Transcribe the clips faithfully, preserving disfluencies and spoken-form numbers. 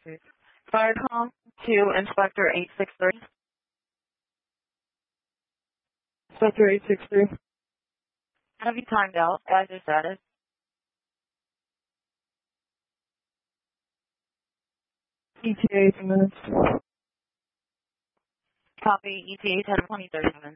Firecom to Inspector eight six three. Inspector eight six three. Have you timed out as your status? E T A eight minutes. Copy, E T A ten twenty thirty-seven.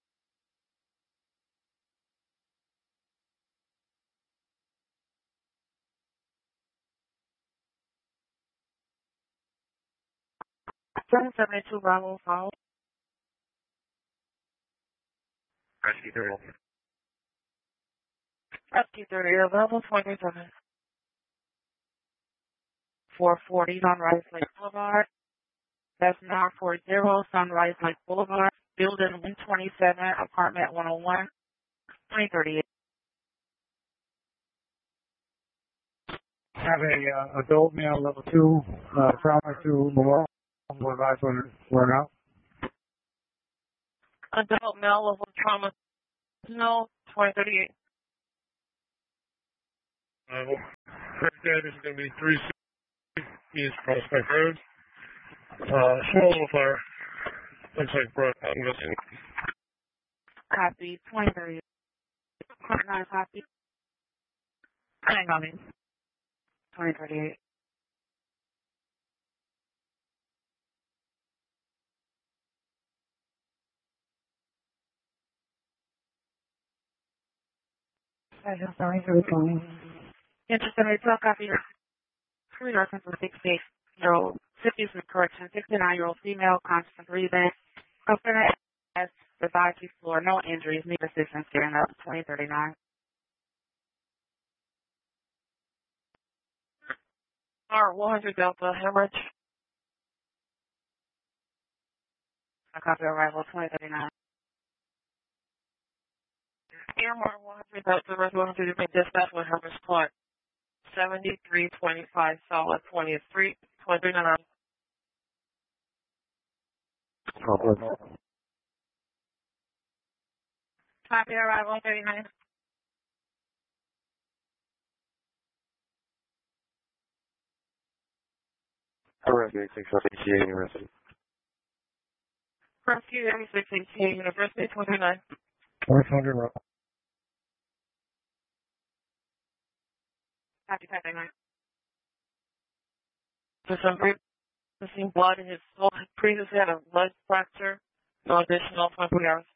seven seventy-two Bravo Follow. Rescue thirty. Rescue thirty, available twenty-seven. four forty Sunrise Lake Boulevard. That's nine forty Sunrise Lake Boulevard. Building one twenty-seven, apartment one oh one, twenty thirty-eight. Have a uh, adult male level two uh, trauma to Memorial. We're advised when we're out. Adult male level trauma. No, twenty thirty-eight. Uh, well, first dead is going to be three sixty East Prospect Road. Uh, small fire. Looks like broke. I'm guessing. Copy, twenty thirty-eight. nine copy. Hang on, me. twenty thirty-eight. I just sorry for the phone. Interested in a copy. Three reference of sixty-eight-year-old, fifties with correction, sixty-nine-year-old female, conscious and breathing. Confident as the body floor, no injuries, need assistance getting up, twenty thirty-nine. R one hundred Delta, hemorrhage. I copy arrival, twenty thirty-nine. Air Mar one hundred Delta, Red one hundred, dispatch with hemorrhage Clark. seventy-three twenty-five, solid, twenty-three, twenty-nine. Copy arrival, thirty-nine. Rescue eighty-six, A T A University. Rescue eighty-six, A T A University, twenty-nine. North Hundred Road. Copy, thirty-nine. For some reason, missing blood in his soul. Previously had a leg fracture. No additional twenty-four hours